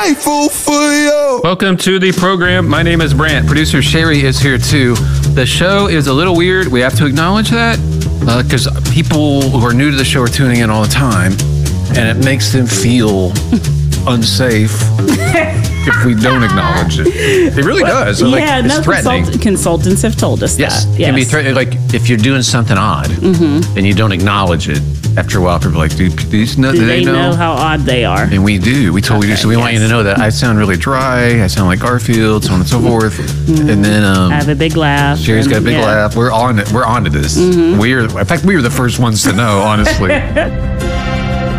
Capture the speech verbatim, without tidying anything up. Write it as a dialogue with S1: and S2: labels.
S1: grateful for you.
S2: Welcome to the program. My name is Brant. Producer Sherry is here too. The show is a little weird. We have to acknowledge that because uh, people who are new to the show are tuning in all the time, and it makes them feel unsafe if we don't acknowledge it. It really well, does. Like,
S3: yeah,
S2: it's
S3: no,
S2: threatening.
S3: Consult- consultants have told us
S2: yes,
S3: that. Yes,
S2: it can be threatening. Like if you're doing something odd mm-hmm. and you don't acknowledge it, after a while, people are like, do these know?
S3: Do,
S2: do
S3: they,
S2: they know?
S3: know how odd they are?
S2: And we do. We totally okay, do. So we yes. want you to know that I sound really dry. I sound like Garfield, so on and so forth. Mm-hmm. And then um,
S3: I have a big laugh.
S2: Sherry's got a big yeah. laugh. We're on it. We're on to this. Mm-hmm. We're in fact we were the first ones to know, honestly.